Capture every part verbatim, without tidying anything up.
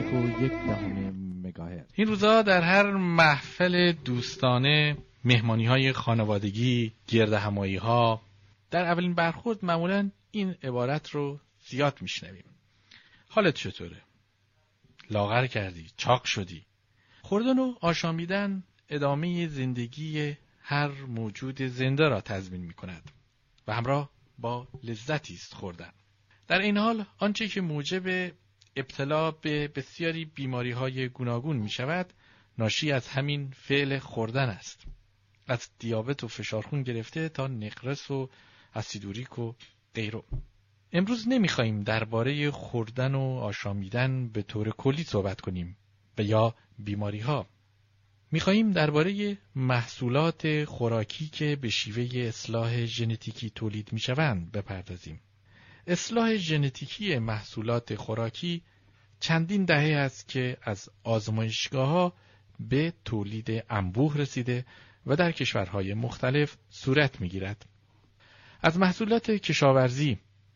یک و یک دهم مگاهرتز. این روزا در هر محفل دوستانه، مهمانی‌های خانوادگی، گردهمایی‌ها، در اولین برخورد معمولاً این عبارت رو زیاد میشنویم. حالت چطوره؟ لاغر کردی؟ چاق شدی؟ خوردن و آشامیدن ادامه زندگی هر موجود زنده را تضمین می‌کند و همراه با لذتی است خوردن. در این حال آنچه که موجب ابتلا به بسیاری بیماری‌های گوناگون می‌شود ناشی از همین فعل خوردن است. از دیابت و فشار خون گرفته تا نقرس و اسیدوریک و غیره. امروز نمی‌خوایم درباره خوردن و آشامیدن به طور کلی صحبت کنیم و یا بیماری‌ها. می‌خوایم درباره محصولات خوراکی که به شیوه اصلاح ژنتیکی تولید می‌شوند بپردازیم. اصلاح ژنتیکی محصولات خوراکی چندین دهه است که از آزمایشگاه‌ها به تولید انبوه رسیده و در کشورهای مختلف صورت می‌گیرد. از محصولات کشاورزی،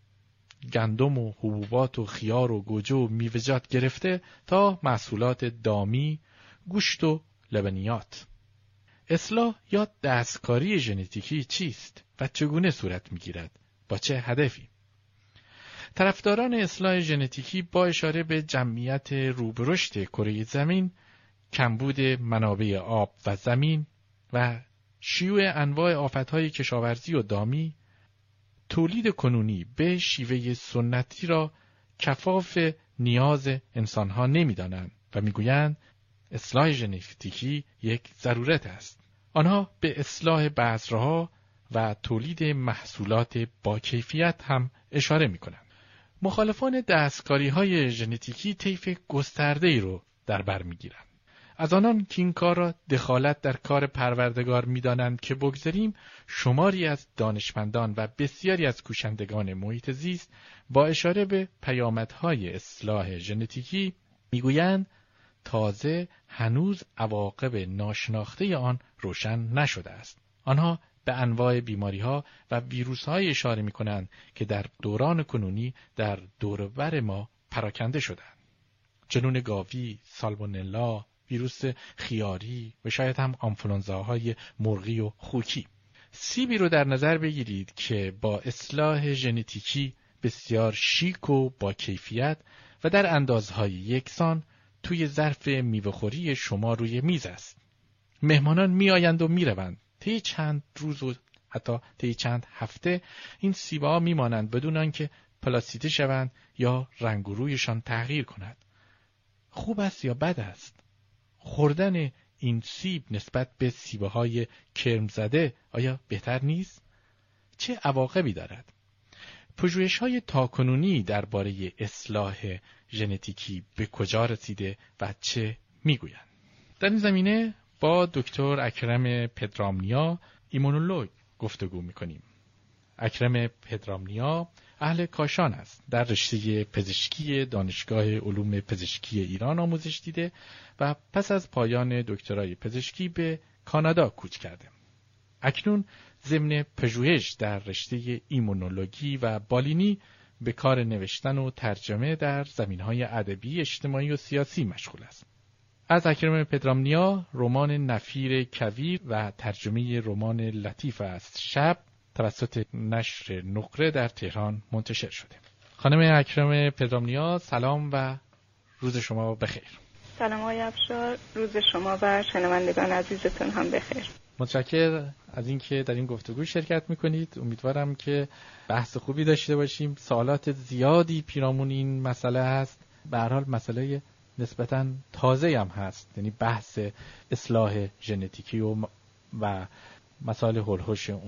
گندم و حبوبات و خیار و گوجه و میوه‌جات گرفته تا محصولات دامی، گوشت و لبنیات. اصلاح یا دستکاری ژنتیکی چیست و چگونه صورت می‌گیرد؟ با چه هدفی؟ طرفداران اصلاح ژنتیکی با اشاره به جمعیت روبرشت کره زمین، کمبود منابع آب و زمین و شیوع انواع آفت‌های کشاورزی و دامی، تولید کنونی به شیوه سنتی را کفاف نیاز انسانها نمی‌دانند و می‌گویند اصلاح ژنتیکی یک ضرورت است. آنها به اصلاح بذرها و تولید محصولات با کیفیت هم اشاره می‌کنند. مخالفان دستکاری‌های ژنتیکی طیف گسترده‌ای رو در بر می‌گیرند. از آنان که این کار را دخالت در کار پروردگار می‌دانند که بگذاریم، شماری از دانشمندان و بسیاری از کوشندگان محیط زیست با اشاره به پیامدهای اصلاح ژنتیکی می‌گویند تازه هنوز عواقب ناشناخته آن روشن نشده است. آنها به انواع بیماری‌ها و ویروس‌های اشاره می‌کنند که در دوران کنونی در دور و بر ما پراکنده شدند. جنون گاوی، سالمونلا، ویروس خیاری و شاید هم آنفولانزاهای مرغی و خوکی. سیبی رو در نظر بگیرید که با اصلاح ژنتیکی بسیار شیک و با کیفیت و در اندازهای یکسان توی ظرف میوه‌خوری شما روی میز است. مهمانان میآیند و میروند. طی چند روز و حتی طی چند هفته این سیب‌ها میمانند بدون آنکه پلاسیده شوند یا رنگ و رویشان تغییر کند. خوب است یا بد است؟ خوردن این سیب نسبت به سیب‌های کرم زده آیا بهتر نیست؟ چه عواقبی دارد؟ پژوهش‌های تاکنونی درباره اصلاح ژنتیکی به کجا رسیده و چه میگویند؟ در این زمینه با دکتر اکرم پدرامنیا، ایمونولوژ، گفتگو میکنیم. اکرم پدرامنیا اهل کاشان است. در رشته پزشکی دانشگاه علوم پزشکی ایران آموزش دیده و پس از پایان دکترای پزشکی به کانادا کوچ کرده. اکنون ضمن پژوهش در رشته ایمونولوژی و بالینی به کار نوشتن و ترجمه در زمینهای ادبی، اجتماعی و سیاسی مشغول است. از اکرم پدرامنیا رمان نفیر کویر و ترجمه رمان لطیف است شب توسط نشر نقره در تهران منتشر شده. خانم اکرم پدرامنیا، سلام و روز شما بخیر. سلام آقای افشار، روز شما و شنوندگان عزیزتون هم بخیر. متشکرم از اینکه در این گفتگو شرکت میکنید. امیدوارم که بحث خوبی داشته باشیم. سوالات زیادی پیرامون این مسئله هست. به هر حال مسئله نسبتاً تازه هم هست، یعنی بحث اصلاح ژنتیکی و, و مسائل هولوش اون.